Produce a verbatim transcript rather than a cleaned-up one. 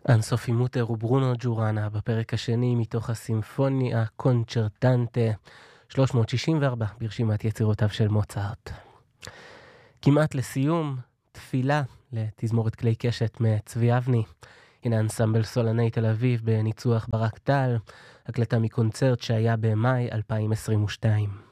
אנסופי מוטר וברונו ג'ורנה בפרק השני מתוך הסימפוניה קונצ'רטנטה שלוש מאות שישים וארבע ברשימת יצירותיו של מוצרט. כמעט לסיום, תפילה לתזמורת כלי קשת מצבי אבני. הנה אנסמבל סולני תל אביב בניצוח ברק טל, הקלטה מקונצרט שהיה במאי אלפיים עשרים ושתיים.